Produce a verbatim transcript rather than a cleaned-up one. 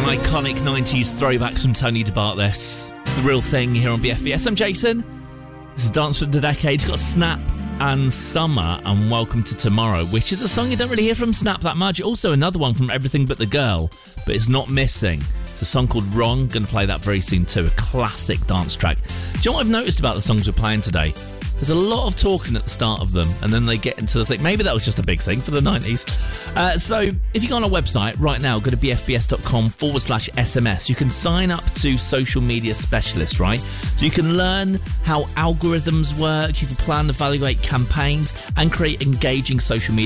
Iconic nineties throwbacks from Tony DeBart. This it's The Real Thing here on B F B S. I'm Jason. This is Dance for the Decade. It's got Snap and Summer and Welcome to Tomorrow, which is a song you don't really hear from Snap that much. Also another one from Everything But the Girl, but it's not missing. It's a song called Wrong. Going to play that very soon too. A classic dance track. Do you know what I've noticed about the songs we're playing today? There's a lot of talking at the start of them, and then they get into the thing. Maybe that was just a big thing for the nineties. Uh, so if you go on our website right now, go to bfbs.com forward slash SMS. You can sign up to social media specialists, right? So you can learn how algorithms work, you can plan and evaluate campaigns, and create engaging social media